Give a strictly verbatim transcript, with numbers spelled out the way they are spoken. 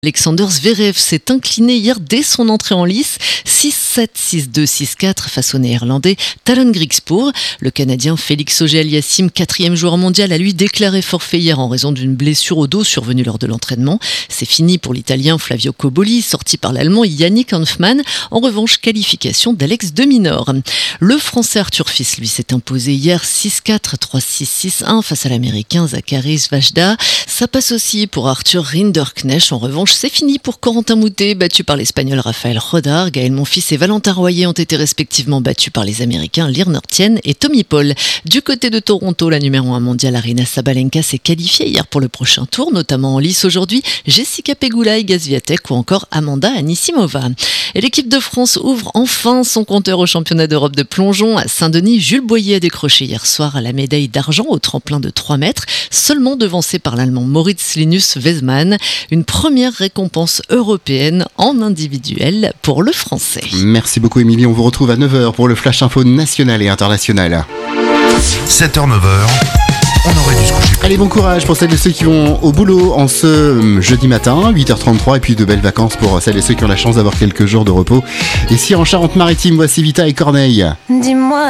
Alexander Zverev s'est incliné hier dès son entrée en lice, six sept, six deux, six quatre face au néerlandais Tallon Griekspoor. Le Canadien Félix Auger-Aliassime, quatrième joueur mondial, a lui déclaré forfait hier en raison d'une blessure au dos survenue lors de l'entraînement. C'est fini pour l'Italien Flavio Cobolli, sorti par l'Allemand Yannick Hanfmann. En revanche, qualification d'Alex de Minaur. Le Français Arthur Fils, lui, s'est imposé hier six quatre, trois six, six un face à l'Américain Zaccharis Vajda. Ça passe aussi pour Arthur Rinderknecht. En revanche, c'est fini pour Corentin Moutet, battu par l'Espagnol Rafael Rodar. Gaël Monfils et Valentin Royer ont été respectivement battus par les Américains Lirner Tien et Tommy Paul. Du côté de Toronto, la numéro un mondiale Aryna Sabalenka s'est qualifiée hier pour le prochain tour, notamment en lice aujourd'hui, Jessica Pegula et Iga Swiatek ou encore Amanda Anisimova. Et l'équipe de France ouvre enfin son compteur au championnat d'Europe de plongeon. À Saint-Denis, Jules Boyer a décroché hier soir la médaille d'argent au tremplin de trois mètres, seulement devancé par l'Allemand Moritz Linus Wesmann. Une première récompense européenne en individuel pour le Français. Merci beaucoup Émilie, on vous retrouve à neuf heures pour le Flash Info national et international. sept heures neuf heures, on aurait dû se coucher. Allez, bon courage pour celles et ceux qui vont au boulot en ce jeudi matin, huit heures trente-trois, et puis de belles vacances pour celles et ceux qui ont la chance d'avoir quelques jours de repos. Et si en Charente-Maritime, voici Vita et Corneille. Dis-moi